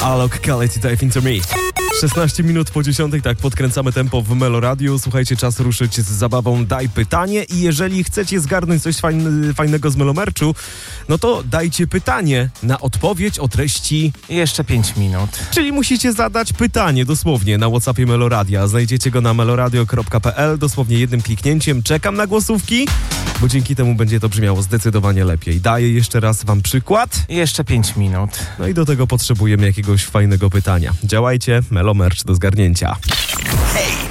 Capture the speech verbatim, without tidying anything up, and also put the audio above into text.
Alok, Quality Dive Into Me. szesnaście minut po dziesiątej, tak podkręcamy tempo w Melo Radio. Słuchajcie, czas ruszyć z zabawą Daj Pytanie i jeżeli chcecie zgarnąć coś fajn, fajnego z Melomerczu, no to dajcie pytanie na odpowiedź o treści... Jeszcze pięć minut. Czyli musicie zadać pytanie dosłownie na WhatsAppie Meloradia. Znajdziecie go na meloradio kropka p l, dosłownie jednym kliknięciem. Czekam na głosówki, bo dzięki temu będzie to brzmiało zdecydowanie lepiej. Daję jeszcze raz wam przykład. Jeszcze pięć minut. No i do tego potrzebujemy jakiegoś fajnego pytania. Działajcie, Melomerch do zgarnięcia. Hej!